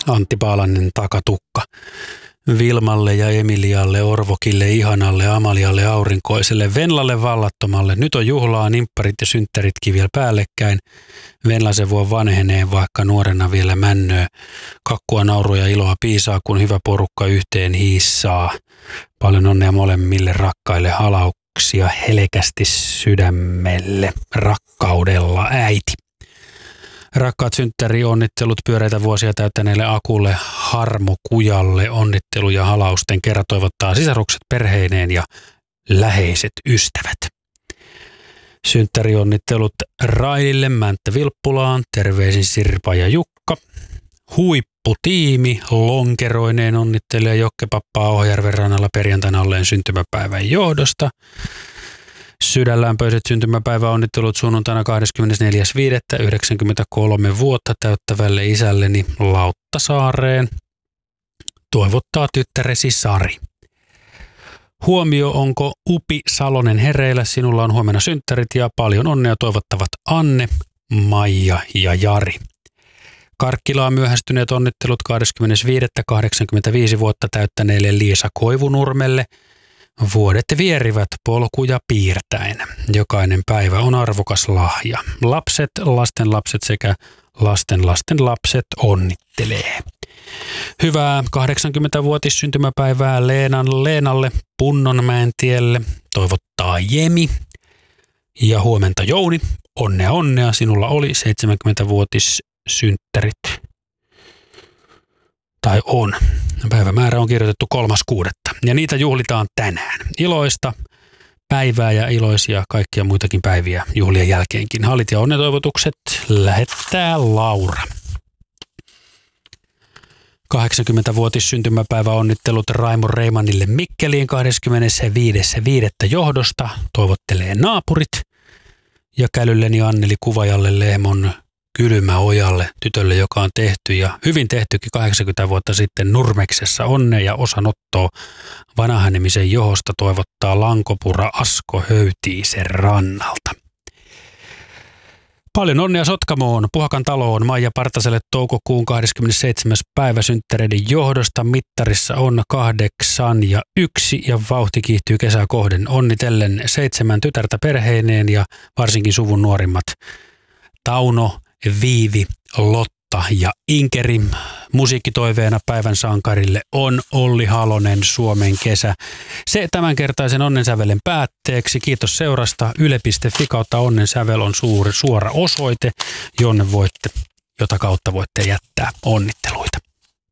Antti Paalanen takatukka. Vilmalle ja Emilialle, Orvokille, Ihanalle, Amalialle, Aurinkoiselle, Venlalle, Vallattomalle. Nyt on juhlaa, nimpparit ja synttäritkin vielä päällekkäin. Venla se vuon vanhenee, vaikka nuorena vielä männöö. Kakkua, naurua ja iloa piisaa, kun hyvä porukka yhteen hiissaa. Paljon onnea molemmille rakkaille, halauksia helkästi sydämelle, rakkaudella äiti. Rakkaat synttärionnittelut pyöreitä vuosia täyttäneelle Akulle, Harmo Kujalle, onnittelu ja halausten kerran toivottaa sisarukset perheineen ja läheiset ystävät. Synttärionnittelut Railille, Mänttä Vilppulaan, terveisin Sirpa ja Jukka. Huipputiimi lonkeroineen onnittelee Jokkepappaa Ohjärven rannalla perjantaina olleen syntymäpäivän johdosta. Sydänlämpöiset syntymäpäiväonnittelut sunnuntaina 24.5.93 vuotta täyttävälle isälleni Lauttasaareen. Toivottaa tyttäresi Sari. Huomio, onko Upi Salonen hereillä? Sinulla on huomenna synttärit ja paljon onnea toivottavat Anne, Maija ja Jari. Karkkilaan myöhästyneet onnittelut 25.85 vuotta täyttäneelle Liisa Koivunurmelle. Vuodet vierivät polkuja piirtäen. Jokainen päivä on arvokas lahja. Lapset, lastenlapset sekä lastenlastenlapset onnittelee. Hyvää 80-vuotis syntymäpäivää Leenalle Punnonmäentielle toivottaa Jemi. Ja huomenta Jouni, onnea onnea, sinulla oli 70-vuotis synttärit. Tai on. Päivämäärä on kirjoitettu 3.6. Ja niitä juhlitaan tänään. Iloista päivää ja iloisia kaikkia muitakin päiviä juhlien jälkeenkin. Hallit ja onnetoivotukset lähettää Laura. 80-vuotis syntymäpäivä onnittelut Raimo Reimanille Mikkeliin 25.5. johdosta. Toivottelee naapurit. Ja Kälylleni Anneli Kuvajalle Lehmon Kylmäojalle, tytölle, joka on tehty ja hyvin tehtykin 80 vuotta sitten Nurmeksessa. Onnea ja osanottoa vanhanemisen johosta toivottaa Lankopura Asko Höytiisen rannalta. Paljon onnea Sotkamoon, Puhakan taloon, Maija Partaselle toukokuun 27. päivä synttäreiden johdosta. Mittarissa on 8 ja 1 ja vauhti kiihtyy kesää kohden. Onnitellen 7 tytärtä perheineen ja varsinkin suvun nuorimmat Tauno, Viivi, Lotta ja Inkeri. Musiikkitoiveena päivän sankarille on Olli Halonen, Suomen kesä. Se tämänkertaisen onnensävelen päätteeksi. Kiitos seurasta. Yle.fi/onnensävel on suora osoite, jota kautta voitte jättää onnitteluita.